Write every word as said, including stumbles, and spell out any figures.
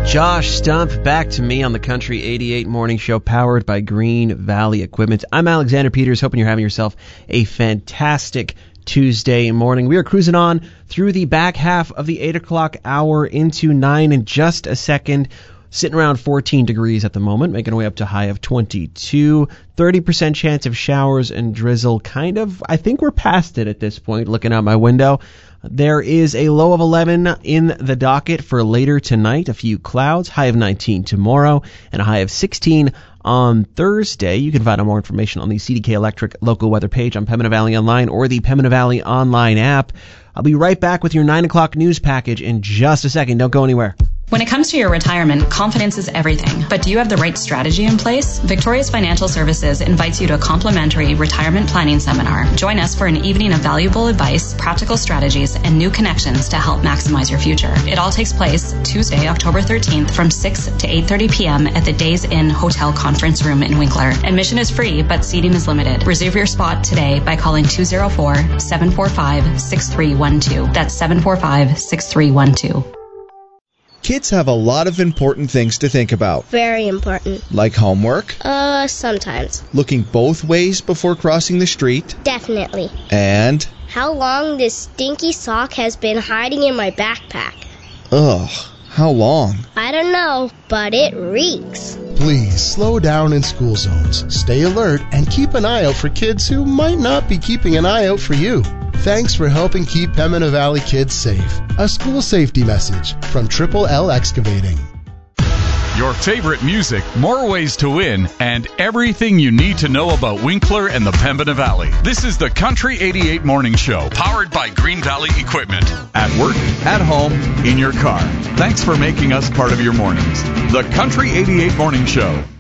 Josh Stump back to me on the Country eighty-eight Morning Show, powered by Green Valley Equipment. I'm Alexander Peters, hoping you're having yourself a fantastic Tuesday morning. We are cruising on through the back half of the eight o'clock hour into nine in just a second. Sitting around fourteen degrees at the moment, making our way up to a high of twenty-two. thirty percent chance of showers and drizzle. Kind of, I think we're past it at this point, looking out my window. There is a low of eleven in the docket for later tonight. A few clouds, high of nineteen tomorrow, and a high of sixteen on Thursday. You can find out more information on the C D K Electric local weather page on Pembina Valley Online or the Pembina Valley Online app. I'll be right back with your nine o'clock news package in just a second. Don't go anywhere. When it comes to your retirement, confidence is everything. But do you have the right strategy in place? Victoria's Financial Services invites you to a complimentary retirement planning seminar. Join us for an evening of valuable advice, practical strategies, and new connections to help maximize your future. It all takes place Tuesday, October thirteenth from six to eight thirty p.m. at the Days Inn Hotel Conference Room in Winkler. Admission is free, but seating is limited. Reserve your spot today by calling two oh four, seven four five, six three one two. That's seven four five, six three one two. Kids have a lot of important things to think about. Very important. Like homework? Uh, sometimes. Looking both ways before crossing the street? Definitely. And? How long this stinky sock has been hiding in my backpack. Ugh, how long? I don't know, but it reeks. Please slow down in school zones. Stay alert and keep an eye out for kids who might not be keeping an eye out for you. Thanks for helping keep Pembina Valley kids safe. A school safety message from Triple L Excavating. Your favorite music, more ways to win, and everything you need to know about Winkler and the Pembina Valley. This is the Country eighty-eight Morning Show, powered by Green Valley Equipment. At work, at home, in your car. Thanks for making us part of your mornings. The Country eighty-eight Morning Show.